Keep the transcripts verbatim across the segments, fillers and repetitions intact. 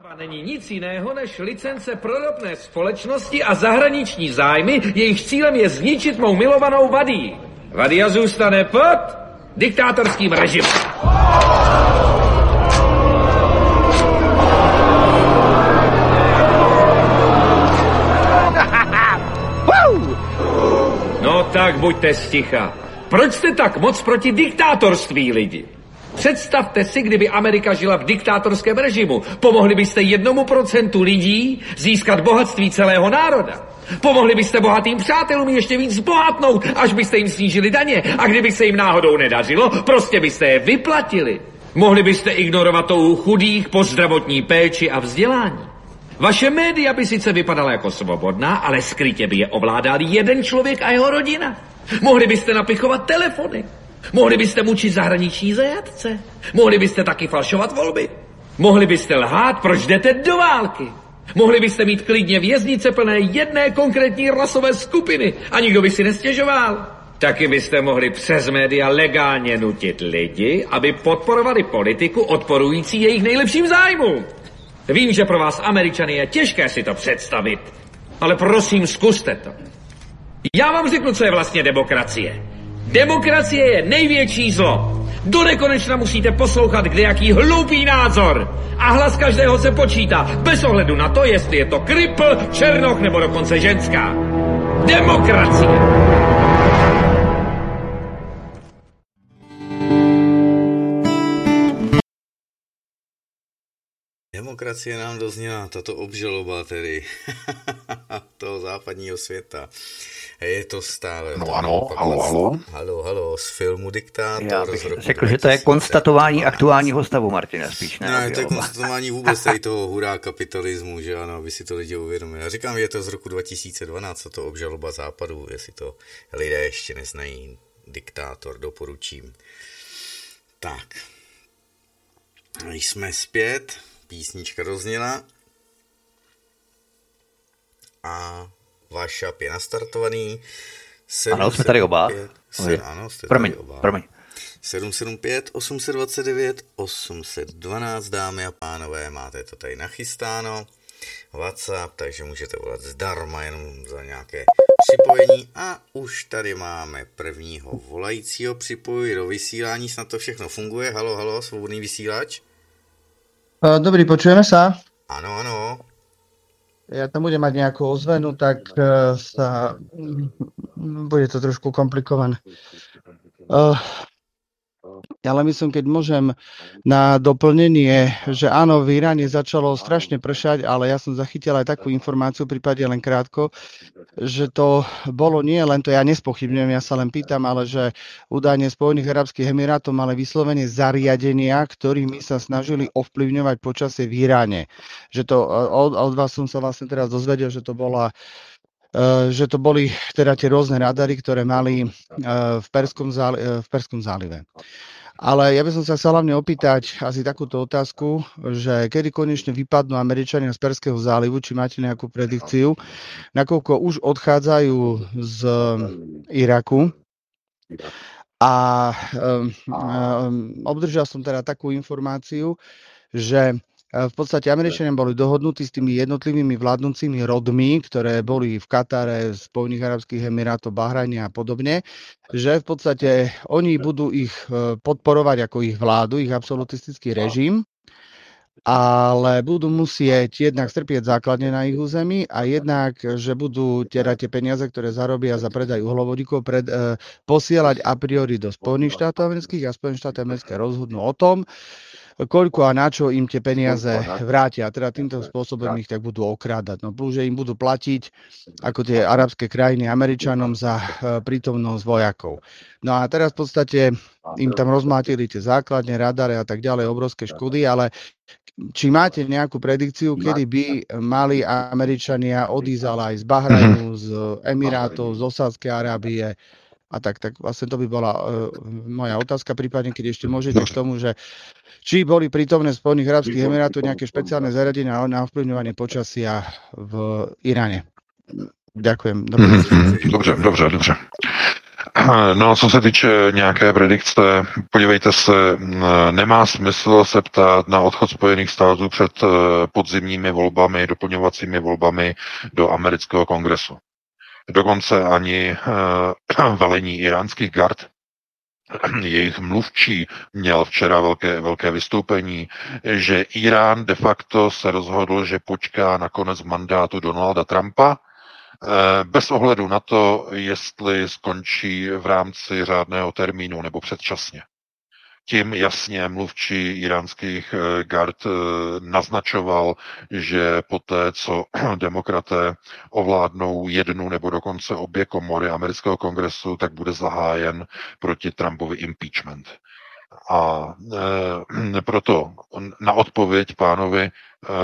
Není nic jiného než licence pro ropné společnosti a zahraniční zájmy, jejich cílem je zničit mou milovanou Vadii. Vadia zůstane pod diktátorským režimem. No tak buďte sticha. Proč jste tak moc proti diktátorství, lidi? Představte si, kdyby Amerika žila v diktátorském režimu. Pomohli byste jednomu procentu lidí získat bohatství celého národa. Pomohli byste bohatým přátelům ještě víc zbohatnout, až byste jim snížili daně. A kdyby se jim náhodou nedařilo, prostě byste je vyplatili. Mohli byste ignorovat touhu chudých po zdravotní péči a vzdělání. Vaše média by sice vypadala jako svobodná, ale skrytě by je ovládal jeden člověk a jeho rodina. Mohli byste napichovat telefony. Mohli byste mučit zahraniční zajatce. Mohli byste taky falšovat volby. Mohli byste lhát, proč jdete do války. Mohli byste mít klidně věznice plné jedné konkrétní rasové skupiny a nikdo by si nestěžoval. Taky byste mohli přes média legálně nutit lidi, aby podporovali politiku odporující jejich nejlepším zájmům. Vím, že pro vás Američany je těžké si to představit, ale prosím, zkuste to. Já vám řeknu, co je vlastně demokracie. Demokracie je největší zlo. Do nekonečna musíte poslouchat kdejaký hloupý názor. A hlas každého se počítá, bez ohledu na to, jestli je to kripl, černoch nebo dokonce ženská. Demokracie. Demokracie nám dozněla, tato obžaloba tedy toho západního světa. Je to stále... No ano, halo, halo. Halo, halo, z filmu Diktátor. Já bych řekl, že to je konstatování aktuálního stavu, Martina, spíš ne. Ne, to je konstatování vůbec tady toho hurá kapitalismu, že ano, aby si to lidi uvědomili. Já říkám, je to z roku dva tisíce dvanáct, to obžaloba západu, jestli to lidé ještě neznají. Diktátor, doporučím. Tak. Jsme zpět. Písnička dozněla a váš šap je nastartovaný. Ano, jsme tady oba. Se, ano, jste promiň, tady oba. promiň. sedm sedm pět, osm dva devět, osm jedna dva, dámy a pánové, máte to tady nachystáno. WhatsApp, takže můžete volat zdarma jenom za nějaké připojení. A už tady máme prvního volajícího, připojuji do vysílání, snad to všechno funguje. Halo, halo, svobodný vysílač. Dobrý, počujeme sa? Áno, áno. Ja tam budem mať nejakú ozvenu, tak uh, sa... bude to trošku komplikované. Uh, ale myslím, keď môžem na doplnenie, že áno, v Iráne začalo strašne pršať, ale ja som zachytil aj takú informáciu, v prípade len krátko, že to bolo nie len to, ja nespochybňujem, ja sa len pýtam, ale že údajne Spojených arabských emirátov mali vyslovene zariadenia, ktorými sa snažili ovplyvňovať počasie v Iráne. Že to, od, od vás som sa vlastne teraz dozvedel, že to bola Uh, že to boli teda tie rôzne radary, ktoré mali uh, v, Perskom záli- uh, v Perskom zálive. Ale ja by som sa chcel hlavne opýtať asi takúto otázku, že kedy konečne vypadnú Američania z Perského zálivu, či máte nejakú predikciu, nakoľko už odchádzajú z Iraku. A um, um, obdržal som teda takú informáciu, že v podstate Američania boli dohodnutí s tými jednotlivými vládnúcimi rodmi, ktoré boli v Katare, Spojených arabských emirátov, Bahrajne a podobne, že v podstate oni budú ich podporovať ako ich vládu, ich absolutistický režim, ale budú musieť jednak strpieť základne na ich území a jednak, že budú teda tie peniaze, ktoré zarobia za predaj uhlovodíkov, pred, eh, posielať a priori do Spojených štátov amerických a Spojené štáty americké rozhodnú o tom, koľko a na čo im tie peniaze vrátia. Teda týmto spôsobom ich tak budú okrádať. No plus, že im budú platiť ako tie arabské krajiny Američanom za prítomnosť vojakov. No a teraz v podstate im tam rozmátili tie základne, radare a tak ďalej, obrovské škody, ale či máte nejakú predikciu, kedy by mali Američania odísť ale aj z Bahrajnu, z Emirátov, z Osádskej Arábie a tak, tak vlastne to by bola uh, moja otázka, prípadne keď ešte môžete k tomu, že či boli prítomné v Spojených arabských emirátov nejaké špeciálne zariadenia na ovplyvňovanie počasia v Iráne. Ďakujem. Dobře, dobře, dobře. No, co se týče nějaké predikce, podívejte se, nemá smysl se ptát na odchod Spojených států před podzimními volbami, doplňovacími volbami do amerického kongresu. Dokonce ani velení iránských gard, jejich mluvčí měl včera velké, velké vystoupení, že Irán de facto se rozhodl, že počká na konec mandátu Donalda Trumpa, bez ohledu na to, jestli skončí v rámci řádného termínu nebo předčasně. Tím jasně mluvčí iránských gard naznačoval, že poté, co demokraté ovládnou jednu nebo dokonce obě komory amerického kongresu, tak bude zahájen proti Trumpovi impeachment. A e, proto na odpověď pánovi e,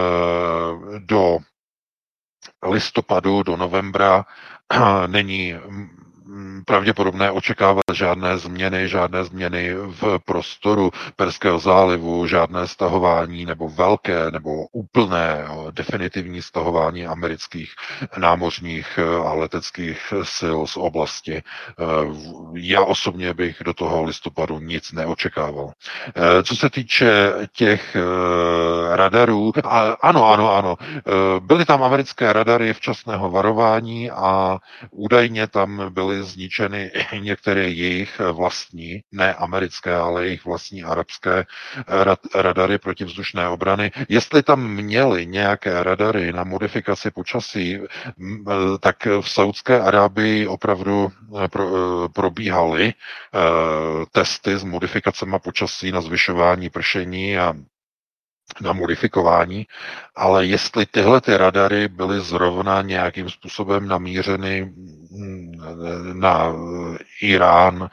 do listopadu, do novembra není pravděpodobné očekávat žádné změny, žádné změny v prostoru Perského zálivu, žádné stahování nebo velké nebo úplné definitivní stahování amerických námořních a leteckých sil z oblasti. Já osobně bych do toho listopadu nic neočekával. Co se týče těch radarů, ano, ano, ano, byly tam americké radary včasného varování a údajně tam byly zničeny některé jejich vlastní, ne americké, ale jejich vlastní arabské radary protivzdušné obrany. Jestli tam měly nějaké radary na modifikaci počasí, tak v Saudské Arábii opravdu probíhaly testy s modifikacemi počasí na zvyšování pršení a na modifikování, ale jestli tyhle ty radary byly zrovna nějakým způsobem namířeny na Irán,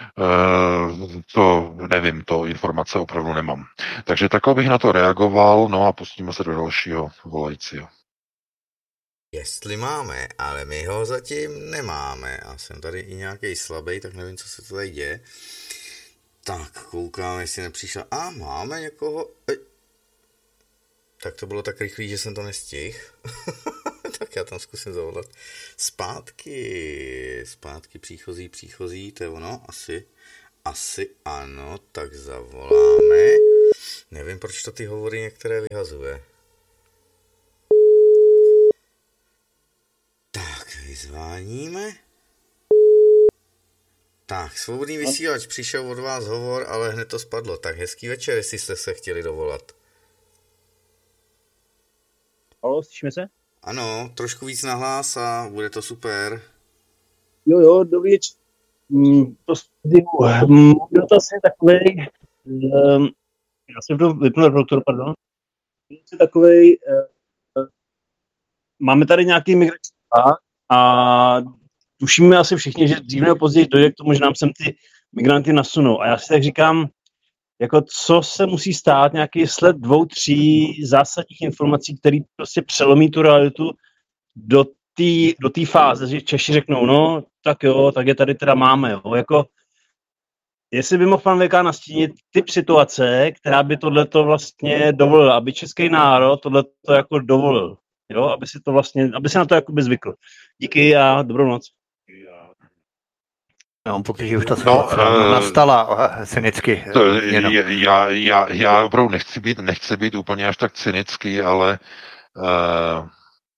to nevím, to informace opravdu nemám. Takže takhle bych na to reagoval, no a pustíme se do dalšího volajícího. Jestli máme, ale my ho zatím nemáme a jsem tady i nějaký slabý, tak nevím, co se tady děje. Tak, koukám, jestli nepřišel. A máme někoho... Ej. Tak to bylo tak rychlý, že jsem to nestihl. Tak já tam zkusím zavolat. Zpátky, zpátky příchozí, příchozí, to je ono, asi, asi ano, tak zavoláme. Nevím, proč to ty hovory některé vyhazuje. Tak, vyzváníme. Tak, svobodný vysílač, přišel od vás hovor, ale hned to spadlo. Tak hezký večer, jestli jste se chtěli dovolat. Halo, slyšíme se? Ano, trošku víc nahlas a bude to super. Jo, jo, dobrý večer. Mm, to můj dotaz je takovej, um, já jsem to vypnul doktor, pardon. Je takovej, uh, máme tady nějaký migrační tlak a tušíme asi všichni, že dřív nebo později dojde k tomu, že nám sem ty migranty nasunou. A já si tak říkám, jako co se musí stát, nějaký sled dvou, tří zásadních informací, které prostě přelomí tu realitu do té do té fáze, že Češi řeknou, no, tak jo, tak je tady teda máme, jo, jako jestli by mohl pan V K nastínit typ situace, která by tohleto vlastně dovolila, aby český národ tohleto jako dovolil, jo, aby si to vlastně, aby si na to jakoby zvykl. Díky a dobrou noc. No, protože už ta situace no, nastala cynicky. To, já, já, já opravdu nechci být, nechci být úplně až tak cynický, ale uh,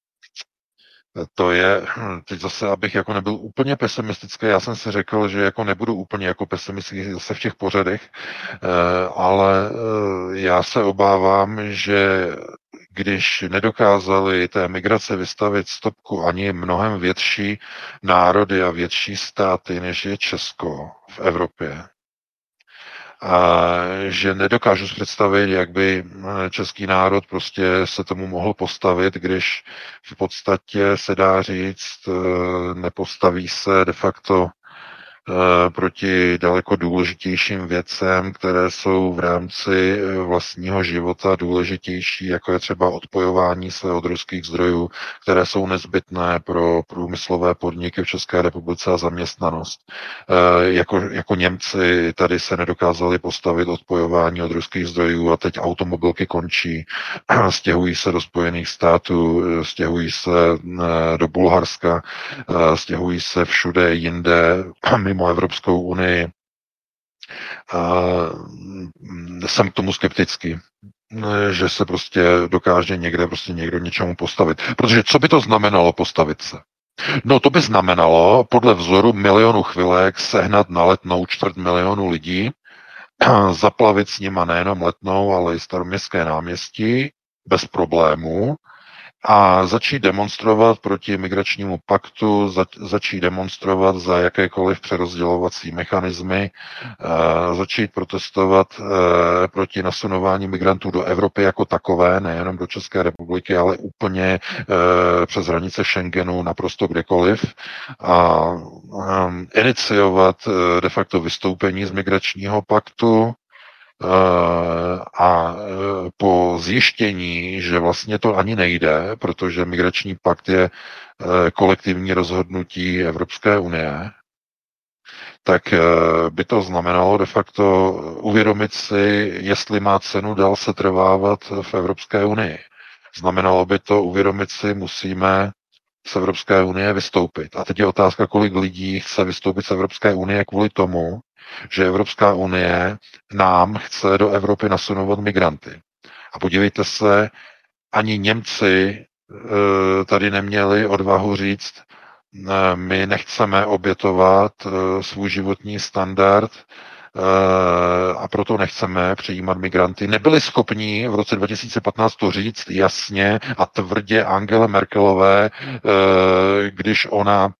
to je, teď zase, abych jako nebyl úplně pesimistický, já jsem si řekl, že jako nebudu úplně jako pesimistický zase v těch pořadech, uh, ale uh, já se obávám, že když nedokázali té migrace vystavit stopku ani mnohem větší národy a větší státy, než je Česko v Evropě, a že nedokážu si představit, jak by český národ prostě se tomu mohl postavit, když v podstatě se dá říct, nepostaví se de facto proti daleko důležitějším věcem, které jsou v rámci vlastního života důležitější, jako je třeba odpojování se od ruských zdrojů, které jsou nezbytné pro průmyslové podniky v České republice a zaměstnanost. Jako, jako Němci tady se nedokázali postavit odpojování od ruských zdrojů a teď automobilky končí, stěhují se do Spojených států, stěhují se do Bulharska, stěhují se všude jinde, mimo mimo Evropskou unii, jsem k tomu skeptický, že se prostě dokáže někde prostě někdo něčemu postavit. Protože co by to znamenalo postavit se? No to by znamenalo podle vzoru milionu chvilek sehnat na Letnou čtvrt milionu lidí, zaplavit s nima nejenom Letnou, ale i Staroměstské náměstí bez problémů a začít demonstrovat proti migračnímu paktu, zač, začít demonstrovat za jakékoliv přerozdělovací mechanismy, e, začít protestovat e, proti nasunování migrantů do Evropy jako takové, nejenom do České republiky, ale úplně e, přes hranice Schengenu naprosto kdekoliv a e, iniciovat e, de facto vystoupení z migračního paktu, a po zjištění, že vlastně to ani nejde, protože migrační pakt je kolektivní rozhodnutí Evropské unie, tak by to znamenalo de facto uvědomit si, jestli má cenu dál se trvávat v Evropské unii. Znamenalo by to uvědomit si, musíme z Evropské unie vystoupit. A teď je otázka, kolik lidí chce vystoupit z Evropské unie kvůli tomu, že Evropská unie nám chce do Evropy nasunovat migranty. A podívejte se, ani Němci tady neměli odvahu říct, my nechceme obětovat svůj životní standard a proto nechceme přijímat migranty. Nebyli schopni v roce dva tisíce patnáct to říct jasně a tvrdě Angele Merkelové, když ona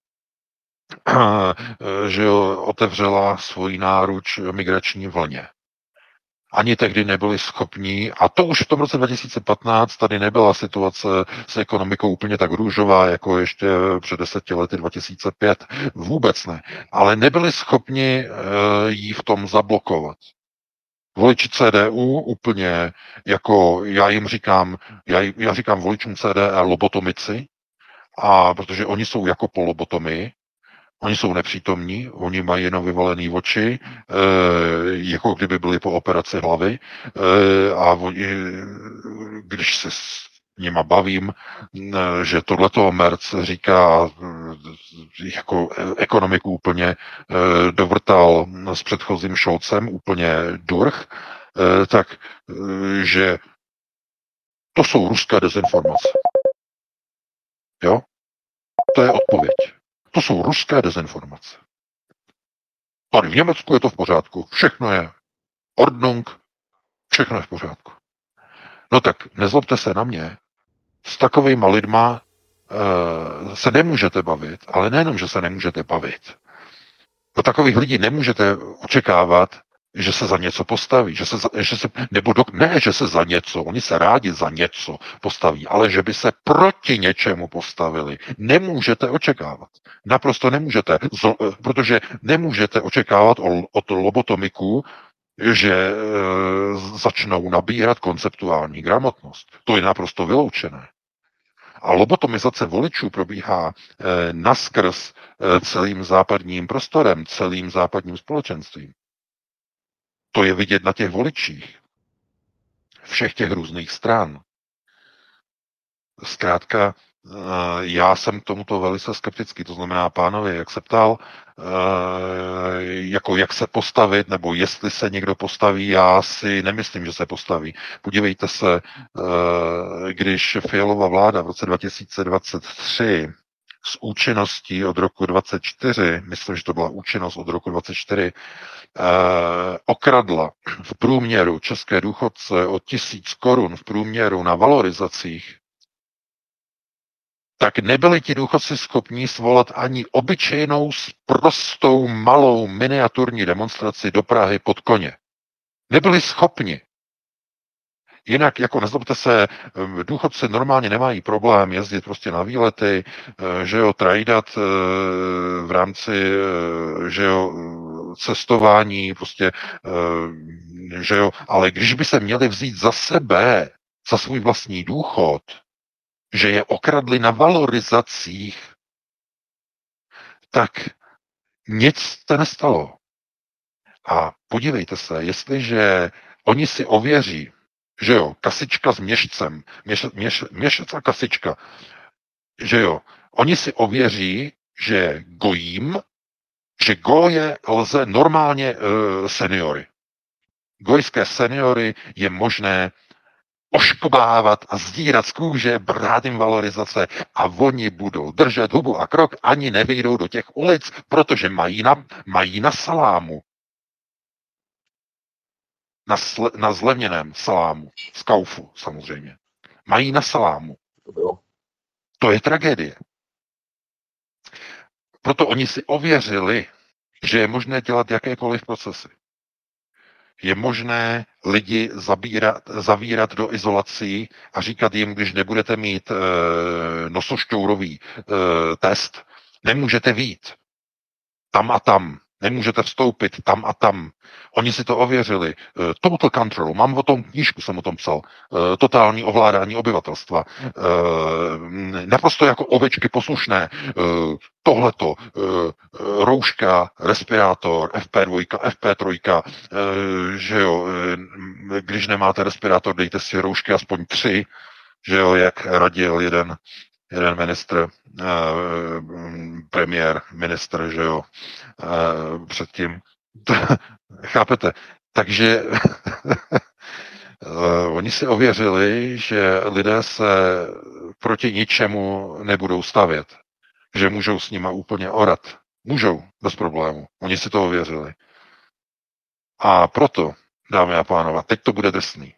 že jo, otevřela svoji náruč migrační vlně. Ani tehdy nebyli schopní, a to už v tom roce dva tisíce patnáct tady nebyla situace s ekonomikou úplně tak růžová, jako ještě před deseti lety dva tisíce pět. Vůbec ne. Ale nebyli schopni uh, jí v tom zablokovat. Voliči C D U úplně jako, já jim říkám, já, já říkám voličům C D U lobotomici, a protože oni jsou jako po lobotomii, oni jsou nepřítomní, oni mají jenom vyvalený oči, e, jako kdyby byli po operaci hlavy e, a oni, když se s nima bavím, e, že tohleto Merc říká e, jako ekonomiku úplně e, dovrtal s předchozím Scholzem, úplně durch, e, tak e, že to jsou ruské dezinformace. Jo? To je odpověď. To jsou ruské dezinformace. Tady v Německu je to v pořádku. Všechno je Ordnung, všechno je v pořádku. No tak nezlobte se na mě. S takovýma lidma e, se nemůžete bavit, ale nejenom, že se nemůžete bavit. Do takových lidí nemůžete očekávat, že se za něco postaví, že se, za, že se nebo do, ne, že se za něco, oni se rádi za něco postaví, ale že by se proti něčemu postavili, nemůžete očekávat. Naprosto nemůžete, z, protože nemůžete očekávat od lobotomiků, že e, začnou nabírat konceptuální gramotnost. To je naprosto vyloučené. A lobotomizace voličů probíhá e, naskrz e, celým západním prostorem, celým západním společenstvím. To je vidět na těch voličích. Všech těch různých stran. Zkrátka, já jsem k tomuto velice skeptický. To znamená, pánovi, jak se ptal, jako jak se postavit, nebo jestli se někdo postaví, já si nemyslím, že se postaví. Podívejte se, když Fialova vláda v roce dva tisíce dvacet tři s účinností od roku dvacet čtyři, myslím, že to byla účinnost od roku dvacet čtyři, eh, okradla v průměru české důchodce o tisíc korun v průměru na valorizacích, tak nebyli ti důchodci schopní svolat ani obyčejnou prostou malou miniaturní demonstraci do Prahy pod koně. Nebyli schopni. Jinak, jako nezlobte se, důchodci normálně nemají problém jezdit prostě na výlety, že jo, trajdat v rámci, že jo, cestování, prostě, že jo, ale když by se měli vzít za sebe, za svůj vlastní důchod, že je okradli na valorizacích, tak nic se nestalo. A podívejte se, jestliže oni si ověří, že jo, kasička s měšcem, měš, měš, měšec a kasička, že jo, oni si ověří, že gojím že goje lze normálně uh, seniory. Gojské seniory je možné oškobávat a zdírat z kůže, brát jim valorizace a oni budou držet hubu a krok, ani nevyjdou do těch ulic, protože mají na, mají na salámu. Na, sle, na zlevněném salámu. Z Kaufu samozřejmě. Mají na salámu. To je tragédie. Proto oni si ověřili, že je možné dělat jakékoliv procesy. Je možné lidi zabírat, zavírat do izolací a říkat jim, když nebudete mít e, nosošťourový e, test, nemůžete vyjít tam a tam, nemůžete vstoupit tam a tam. Oni si to ověřili. E, total control, mám o tom knížku, jsem o tom psal. E, totální ovládání obyvatelstva. E, naprosto jako ovečky poslušné. E, tohleto, e, rouška, respirátor, F P dva, F P tři, e, že jo, e, když nemáte respirátor, dejte si roušky aspoň tři, že jo, jak radil jeden jeden ministr, eh, premiér, ministr, že jo, eh, předtím. Chápete? Takže oni si ověřili, že lidé se proti ničemu nebudou stavět. Že můžou s nima úplně orat. Můžou, bez problému. Oni si to ověřili. A proto, dámy a pánové, teď to bude drsný.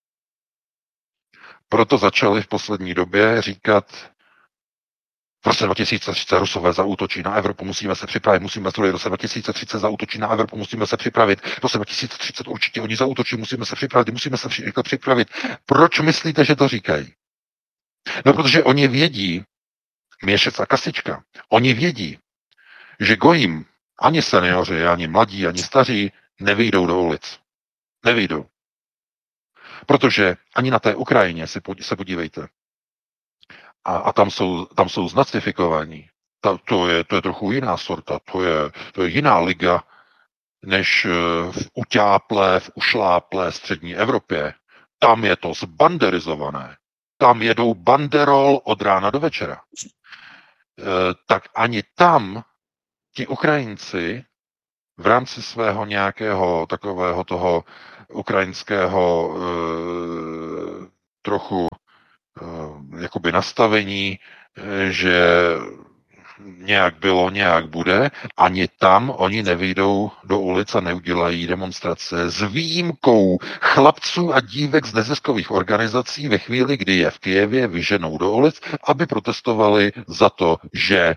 Proto začali v poslední době říkat, v roce dva tisíce třicet Rusové zaútočí na Evropu, musíme se připravit, musíme se v roce dva tisíce třicet zaútočí na Evropu, musíme se připravit, v roce dva tisíce třicet určitě oni zaútočí, musíme se připravit, musíme se připravit. Proč myslíte, že to říkají? No, protože oni vědí, Měšec a Kasička, oni vědí, že gojím ani seniori, ani mladí, ani staří nevyjdou do ulic. Nevyjdou. Protože ani na té Ukrajině si se podívejte. A, a tam jsou, tam jsou znacifikovaní. Ta, to, je, to je trochu jiná sorta, to je, to je jiná liga, než v utáplé, v ušláplé střední Evropě. Tam je to zbanderizované. Tam jedou banderol od rána do večera. E, tak ani tam ti Ukrajinci v rámci svého nějakého takového toho ukrajinského e, trochu e, jakoby nastavení, e, že nějak bylo, nějak bude, ani tam oni nevyjdou do ulic a neudělají demonstrace s výjimkou chlapců a dívek z neziskových organizací ve chvíli, kdy je v Kyjevě vyženou do ulic, aby protestovali za to, že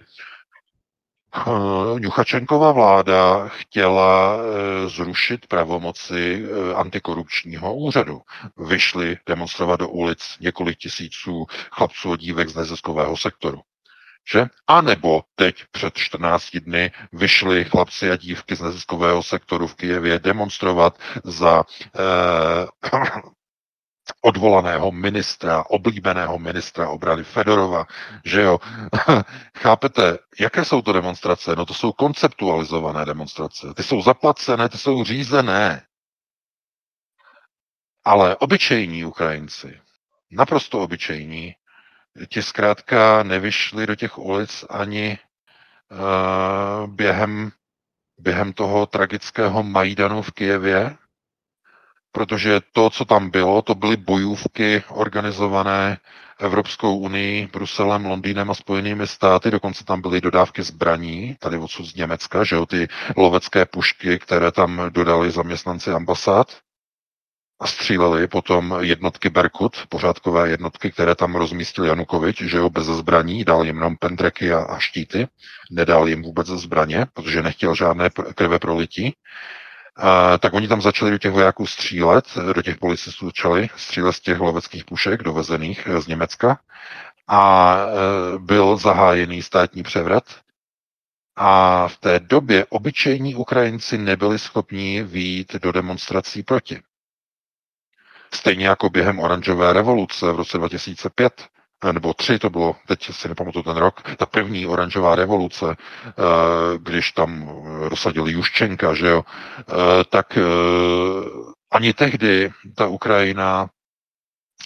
Juchačenkova vláda chtěla zrušit pravomoci antikorupčního úřadu. Vyšli demonstrovat do ulic několik tisíců chlapců a dívek z neziskového sektoru. Že? A nebo teď před čtrnácti dny vyšli chlapci a dívky z neziskového sektoru v Kyjevě demonstrovat za eh, odvolaného ministra, oblíbeného ministra obrany Fedorova, že jo. Chápete, jaké jsou to demonstrace? No to jsou konceptualizované demonstrace. Ty jsou zaplacené, ty jsou řízené. Ale obyčejní Ukrajinci, naprosto obyčejní, ti zkrátka nevyšli do těch ulic ani uh, během, během toho tragického Majdanu v Kyjevě, protože to, co tam bylo, to byly bojůvky organizované Evropskou unii, Bruselem, Londýnem a Spojenými státy, dokonce tam byly dodávky zbraní, tady odsud z Německa, že jo, ty lovecké pušky, které tam dodali zaměstnanci ambasád, a stříleli potom jednotky Berkut, pořádkové jednotky, které tam rozmístil Janukovič, že jo, bez zbraní, dal jim jenom pendreky a, a štíty, nedal jim vůbec zbraně, protože nechtěl žádné krve prolití. A, tak oni tam začali do těch vojáků střílet, do těch policistů začali střílet z těch loveckých pušek dovezených z Německa a e, byl zahájený státní převrat. A v té době obyčejní Ukrajinci nebyli schopni vyjít do demonstrací proti. Stejně jako během oranžové revoluce v roce dva tisíce pět, nebo tři to bylo, teď si nepamatuju ten rok, ta první oranžová revoluce, když tam rozsadili Juščenka, že jo, tak ani tehdy ta Ukrajina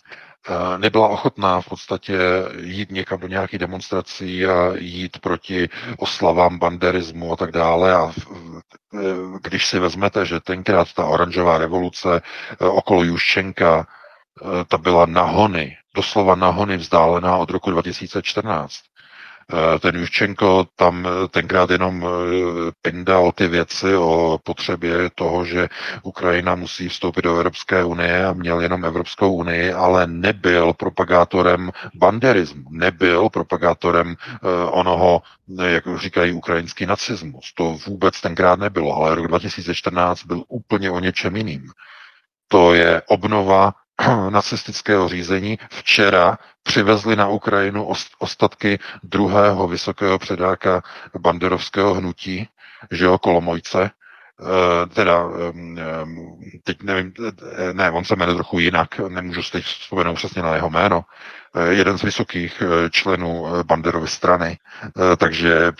nebyla ochotná v podstatě jít někam do nějakých demonstrací a jít proti oslavám banderismu a tak dále. A když si vezmete, že tenkrát ta oranžová revoluce okolo Juščenka, ta byla na hony, doslova na hony vzdálená od roku dva tisíce čtrnáct. Ten Juščenko tam tenkrát jenom pindal ty věci o potřebě toho, že Ukrajina musí vstoupit do Evropské unie a měl jenom Evropskou unii, ale nebyl propagátorem banderismu, nebyl propagátorem onoho, jak říkají, ukrajinský nacismus. To vůbec tenkrát nebylo, ale rok dva tisíce čtrnáct byl úplně o něčem jiným. To je obnova nacistického řízení. Včera přivezli na Ukrajinu ostatky druhého vysokého předáka banderovského hnutí, že jo, Kolomojce, e, teda, e, teď nevím, ne, on se jmenuje trochu jinak, nemůžu si teď vzpomenout přesně na jeho jméno, e, jeden z vysokých členů Banderovy strany, e, takže e,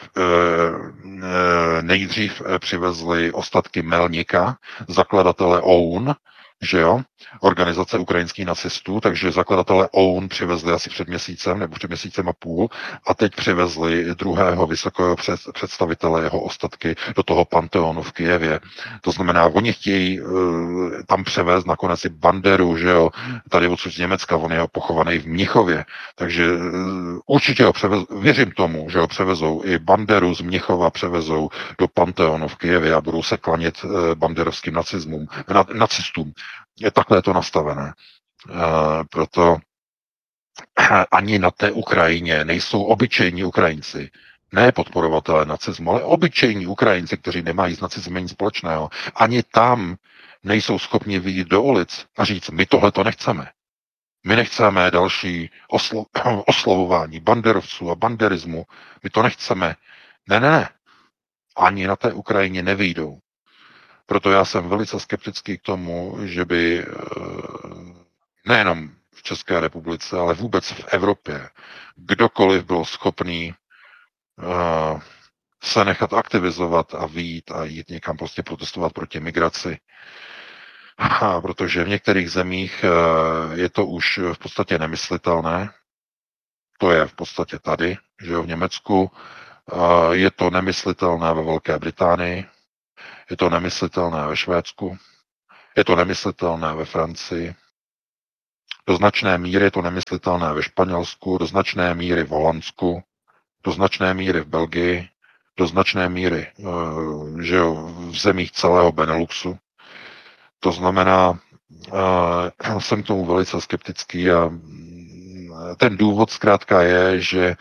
nejdřív přivezli ostatky Melnika, zakladatele O U N, že jo, organizace ukrajinských nacistů, takže zakladatelé O U N přivezli asi před měsícem nebo před měsícem a půl a teď přivezli druhého vysokého před, představitele, jeho ostatky do toho Panteonu v Kyjevě. To znamená, oni chtějí uh, tam převést nakonec i Banderu, že jo, tady odsud z Německa, on je pochovaný v Mnichově, takže uh, určitě ho převezou, věřím tomu, že ho převezou i Banderu z Mnichova převezou do Panteonu v Kyjevě a budou se klanět uh, banderovským nacismům, na, nacistům. Je takhle to nastavené. E, proto ani na té Ukrajině nejsou obyčejní Ukrajinci, ne podporovatelé nacismu, ale obyčejní Ukrajinci, kteří nemají s nacismem nic společného. Ani tam nejsou schopni vyjít do ulic a říct, my tohle to nechceme. My nechceme další oslo- oslovování banderovců a banderismu. My to nechceme. Ne, ne, ne. Ani na té Ukrajině nevyjdou. Proto já jsem velice skeptický k tomu, že by nejenom v České republice, ale vůbec v Evropě kdokoliv byl schopný uh, se nechat aktivizovat a vyjít a jít někam prostě protestovat proti migraci. A protože v některých zemích uh, je to už v podstatě nemyslitelné. To je v podstatě tady, že jo, v Německu. Uh, je to nemyslitelné ve Velké Británii. Je to nemyslitelné ve Švédsku, je to nemyslitelné ve Francii, do značné míry je to nemyslitelné ve Španělsku, do značné míry v Holandsku, do značné míry v Belgii, do značné míry že jo, v zemích celého Beneluxu. To znamená, jsem k tomu velice skeptický a ten důvod zkrátka je, že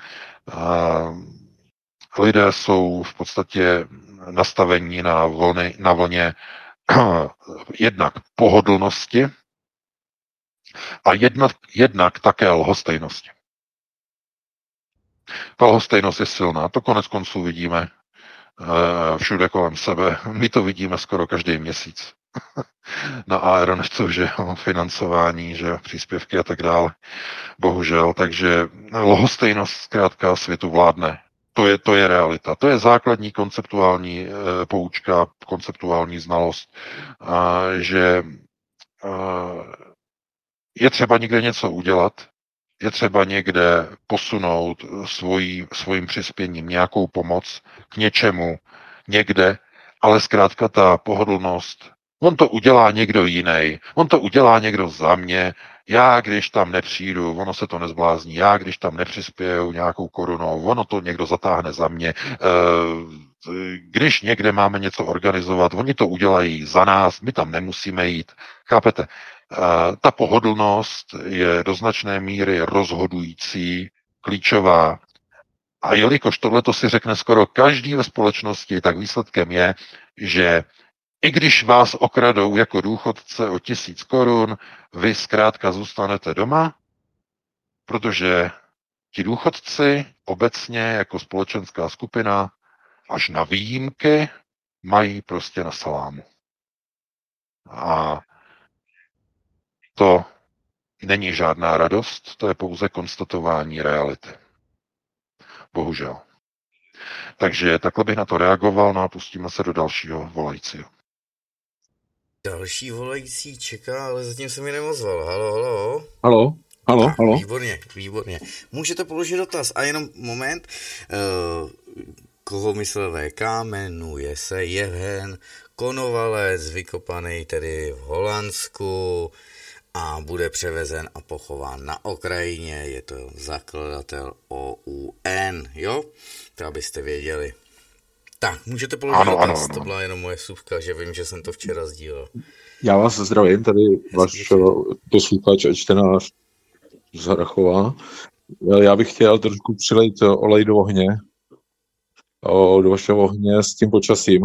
lidé jsou v podstatě nastavení na, vlny, na vlně jednak pohodlnosti a jednak, jednak také lhostejnosti. Ta lhostejnost je silná, to konec konců vidíme všude kolem sebe. My to vidíme skoro každý měsíc. Na Aeronetu, že financování, že příspěvky a tak dále. Bohužel, takže lhostejnost zkrátka světu vládne. To je, to je realita. To je základní konceptuální e, poučka, konceptuální znalost, a, že a, je třeba někde něco udělat, je třeba někde posunout svojí, svým přispěním nějakou pomoc k něčemu, někde, ale zkrátka ta pohodlnost, on to udělá někdo jiný, on to udělá někdo za mě, já, když tam nepřijdu, ono se to nezblázní, já, když tam nepřispěju nějakou korunou, ono to někdo zatáhne za mě. Když někde máme něco organizovat, oni to udělají za nás, my tam nemusíme jít. Chápete? Ta pohodlnost je do značné míry rozhodující, klíčová. A jelikož tohleto si řekne skoro každý ve společnosti, tak výsledkem je, že i když vás okradou jako důchodce o tisíc korun, vy zkrátka zůstanete doma, protože ti důchodci obecně jako společenská skupina až na výjimky mají prostě na salámu. A to není žádná radost, to je pouze konstatování reality. Bohužel. Takže takhle bych na to reagoval, no a pustíme se do dalšího volajícího. Další volající čeká, ale zatím se mi neozval. Halo, halo. Halo. Halo, Tak, halo. výborně, výborně. Můžete položit dotaz a jenom moment, uh, koho myslel V K, jmenuje se Jevhen Konovalec, vykopaný tedy v Holandsku a bude převezen a pochován na Ukrajině, je to zakladatel O U N, jo? To abyste věděli. Tak, můžete položit Ano, dotaz, ano, ano. to byla jenom moje vsuvka, že vím, že jsem to včera sdílel. Já vás zdravím, tady váš posluchač a čtenář z Harrachova. Já bych chtěl trošku přilejt olej do ohně, do vašeho ohně s tím počasím,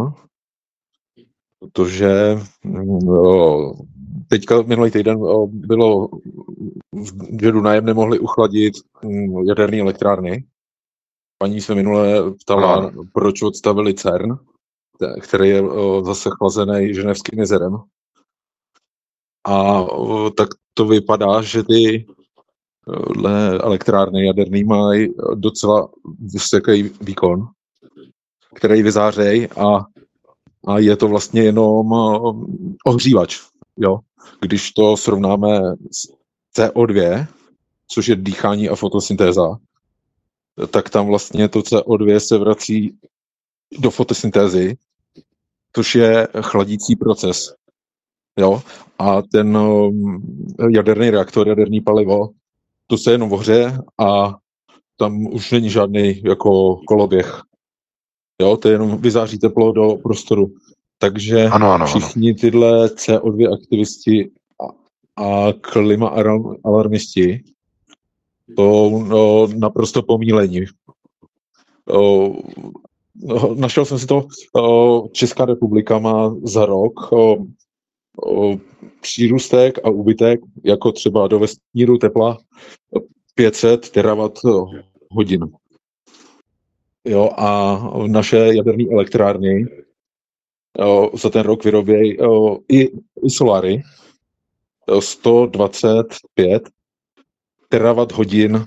protože jo, teďka minulý týden bylo, že Dunajem nemohli uchladit jaderné elektrárny. Paní se minule ptala, Ano. proč odstavili CERN, který je zase chlazený Ženevským jezerem. A tak to vypadá, že ty elektrárny jaderný mají docela vysoký výkon, který vyzářejí a, a je to vlastně jenom ohřívač. Jo? Když to srovnáme s C O dva, což je dýchání a fotosyntéza, tak tam vlastně to C O dva se vrací do fotosyntézy, což je chladící proces. Jo? A ten jaderný reaktor, jaderný palivo, to se jenom ohřeje a tam už není žádný jako koloběh. Jo? To je jenom vyzáří teplo do prostoru. Takže Ano, ano, všichni tyhle C O dva aktivisti a, a klima alarmisti to no, naprosto pomílení. O, no, našel jsem si to, o, Česká republika má za rok o, o, přírůstek a úbytek, jako třeba do vesmíru tepla pět set terawatt hodin. Jo, a naše jaderné elektrárny o, za ten rok vyrobějí o, i, i soláry sto dvacet pět terawatt hodin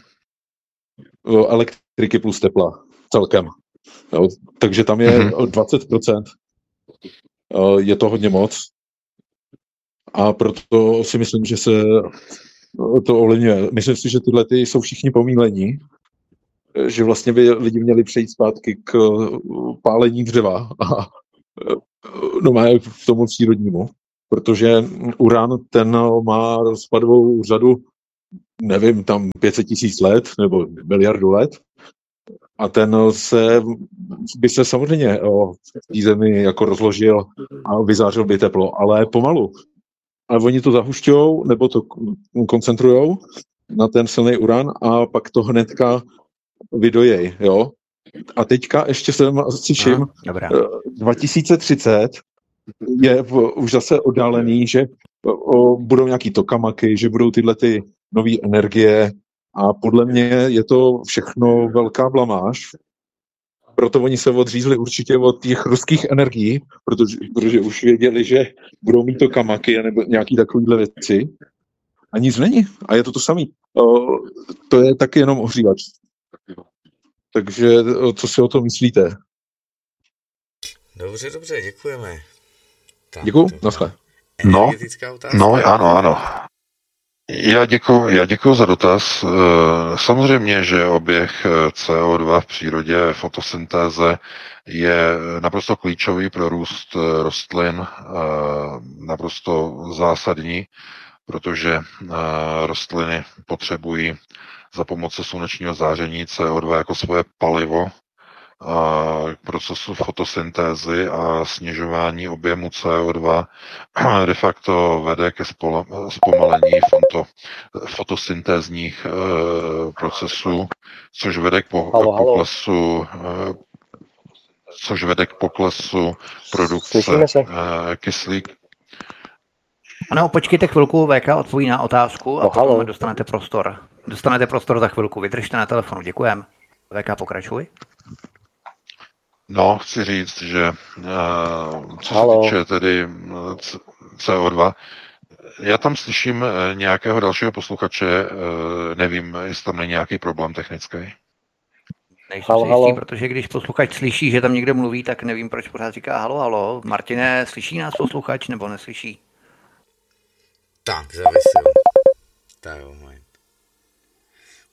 o, elektriky plus tepla celkem. Jo, takže tam je mm-hmm. dvacet procent. O, je to hodně moc. A proto si myslím, že se to ovlivňuje. Myslím si, že tyhle ty jsou všichni pomílení, že vlastně by lidi měli přejít zpátky k pálení dřeva a no má k tomu přírodnímu, protože uran ten má rozpadovou řadu, nevím, tam pět set tisíc let nebo miliardu let a ten se by se samozřejmě v té zemi jako rozložil a vyzářil by teplo, ale pomalu. Ale oni to zahušťujou nebo to koncentrujou na ten silný uran a pak to hnedka vydojej, jo. A teďka ještě jsem slyším, dva tisíce třicet je už zase oddálený, že o, budou nějaký tokamaky, že budou tyhle ty nové energie a podle mě je to všechno velká blamáž. Proto oni se odřízli určitě od těch ruských energií, protože, protože už věděli, že budou mít tokamaky nebo nějaký takovýhle věci. A nic není. A je to to samý. O, to je taky jenom ohřívač. Takže co si o tom myslíte? Dobře, dobře, děkujeme. Tak, děkuju, naschle. No, no, ano, ano. Já děkuji, já děkuji za dotaz. Samozřejmě, že oběh C O dva v přírodě, fotosyntéze je naprosto klíčový pro růst rostlin, naprosto zásadní, protože rostliny potřebují za pomoci slunečního záření C O dva jako svoje palivo k procesu fotosyntézy a snižování objemu C O dva de facto vede ke zpomalení foto, fotosyntézních uh, procesů, což vede k po, halo, poklesu uh, což vede k poklesu produkce uh, kyslík. Ano, počkejte chvilku, V K odpoví na otázku a no, potom dostanete prostor. Dostanete prostor za chvilku, vydržte na telefonu, děkujem. V K, pokračuj. No, chci říct, že uh, co Halo. se týče tedy C O dva, já tam slyším uh, nějakého dalšího posluchače, uh, nevím, jestli tam není nějaký problém technický. Nejsem halo, si jistý, halo. Protože když posluchač slyší, že tam někde mluví, tak nevím, proč pořád říká halo, halo. Martine, slyší nás posluchač nebo neslyší? Tak, zavěsil. Tak, moment.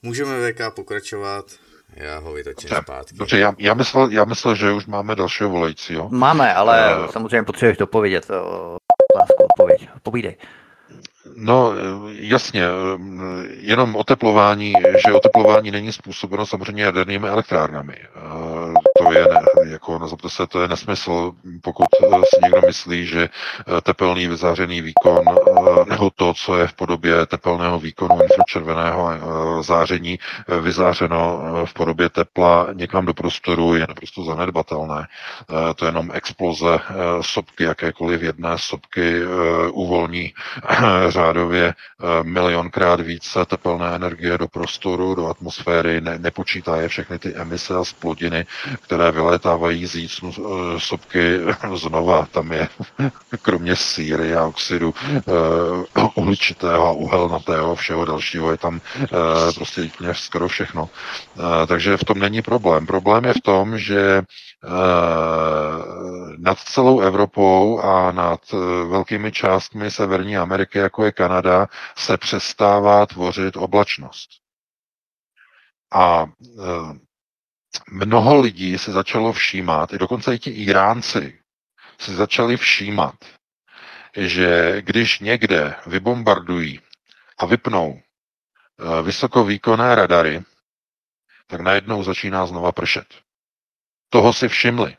Můžeme V K pokračovat, já ho vytočím Dobře, zpátky. dobře já, já, myslel, já myslel, že už máme dalšího volajícího. Máme, ale uh, samozřejmě potřebuješ dopovědět. Lásku, odpověď. Povídej. No, jasně, jenom oteplování, že oteplování není způsobeno samozřejmě jadernými elektrárnami. To je, jako nezlobte se, to je nesmysl, pokud si někdo myslí, že tepelný vyzářený výkon, nebo to, co je v podobě tepelného výkonu infračerveného záření vyzářeno v podobě tepla někam do prostoru, je naprosto zanedbatelné. To je jenom exploze sopky, jakékoliv jedné sopky uvolní řádově milionkrát více tepelné energie do prostoru, do atmosféry, ne, nepočítá je všechny ty emise a splodiny, které vylétávají z jícnu sopky znova. Tam je kromě síry a oxidu uh, uhličitého a uhelnatého, všeho dalšího, je tam uh, prostě skoro všechno. Uh, takže v tom není problém. Problém je v tom, že nad celou Evropou a nad velkými částmi Severní Ameriky, jako je Kanada, se přestává tvořit oblačnost. A mnoho lidí se začalo všímat, i dokonce i ti Iránci se začali všímat, že když někde vybombardují a vypnou vysokovýkonné radary, tak najednou začíná znova pršet. Toho si všimli.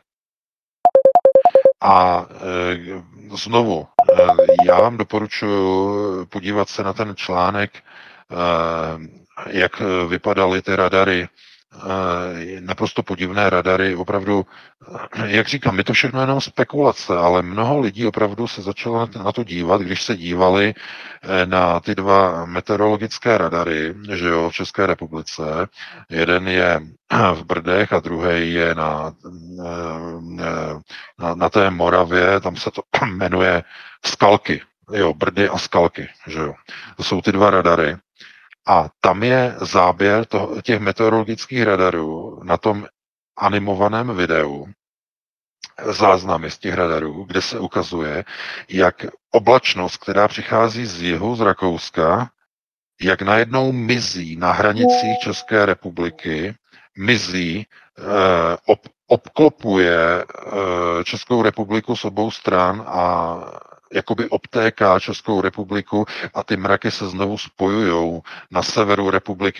A e, znovu, e, já vám doporučuji podívat se na ten článek, e, jak vypadaly ty radary, e, naprosto podivné radary, opravdu, jak říkám, je to všechno jenom spekulace, ale mnoho lidí opravdu se začalo na to dívat, když se dívali na ty dva meteorologické radary, že jo, v České republice. Jeden je v Brdech a druhý je na, na, na té Moravě, tam se to jmenuje Skalky, jo, Brdy a Skalky, že jo. To jsou ty dva radary. A tam je záběr toho, těch meteorologických radarů na tom animovaném videu, záznamy z těch radarů, kde se ukazuje, jak oblačnost, která přichází z jihu, z Rakouska, jak najednou mizí na hranicích České republiky, mizí, eh, ob, obklopuje eh, Českou republiku s obou stran a jakoby obtéká Českou republiku a ty mraky se znovu spojujou na severu republiky